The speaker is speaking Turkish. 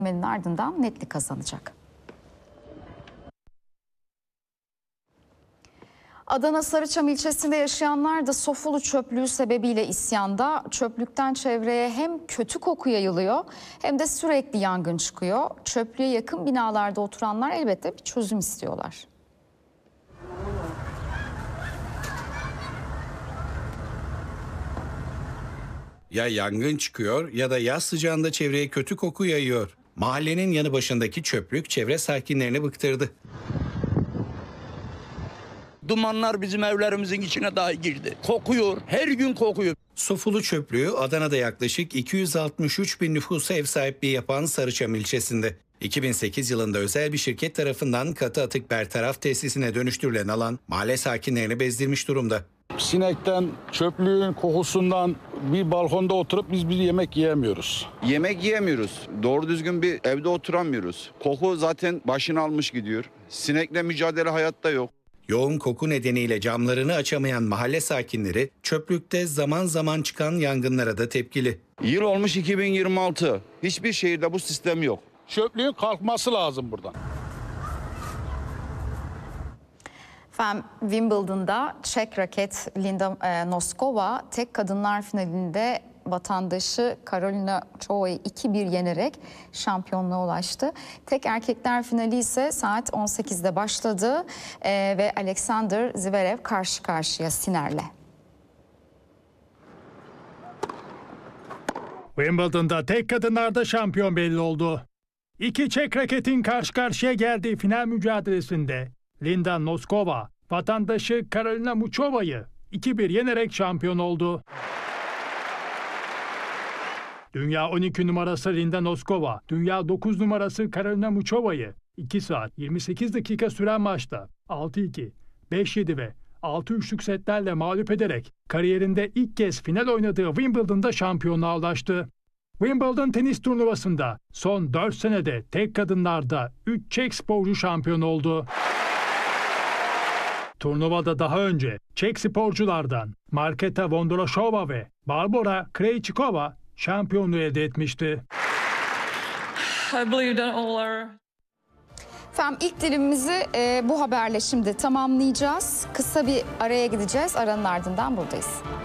ardından netlik kazanacak. Adana Sarıçam ilçesinde yaşayanlar da Sofulu çöplüğü sebebiyle isyanda. Çöplükten çevreye hem kötü koku yayılıyor hem de sürekli yangın çıkıyor. Çöplüğe yakın binalarda oturanlar elbette bir çözüm istiyorlar. Ya yangın çıkıyor ya da yaz sıcağında çevreye kötü koku yayıyor. Mahallenin yanı başındaki çöplük çevre sakinlerini bıktırdı. Dumanlar bizim evlerimizin içine dahi girdi. Kokuyor, her gün kokuyor. Sofulu çöplüğü Adana'da yaklaşık 263 bin nüfusa ev sahipliği yapan Sarıçam ilçesinde. 2008 yılında özel bir şirket tarafından katı atık bertaraf tesisine dönüştürülen alan mahalle sakinlerini bezdirmiş durumda. Sinekten, çöplüğün kokusundan bir balkonda oturup biz bir yemek yiyemiyoruz. Yemek yiyemiyoruz. Doğru düzgün bir evde oturamıyoruz. Koku zaten başını almış gidiyor. Sinekle mücadele hayatta yok. Yoğun koku nedeniyle camlarını açamayan mahalle sakinleri çöplükte zaman zaman çıkan yangınlara da tepkili. Yıl olmuş 2026. Hiçbir şehirde bu sistem yok. Çöplüğün kalkması lazım buradan. Efendim, Wimbledon'da Çek raket Linda Noskova tek kadınlar finalinde vatandaşı Karolina Çoğa'yı 2-1 yenerek şampiyonluğa ulaştı. Tek erkekler finali ise saat 18'de başladı ve Alexander Zverev karşı karşıya Siner'le. Wimbledon'da tek kadınlarda şampiyon belli oldu. İki Çek raketin karşı karşıya geldiği final mücadelesinde Linda Noskova vatandaşı Karolina Muchova'yı 2-1 yenerek şampiyon oldu. Dünya 12 numarası Linda Noskova, dünya 9 numarası Karolina Muchova'yı 2 saat 28 dakika süren maçta 6-2, 5-7 ve 6-3'lük setlerle mağlup ederek kariyerinde ilk kez final oynadığı Wimbledon'da şampiyonluğa ulaştı. Wimbledon tenis turnuvasında son 4 senede tek kadınlarda 3 Çek sporcu şampiyon oldu. Turnuvada daha önce Çek sporculardan Marketa Vondrousova ve Barbora Krejcikova şampiyonluğu elde etmişti. Efendim, ilk dilimimizi bu haberle şimdi tamamlayacağız. Kısa bir araya gideceğiz. Aranın ardından buradayız.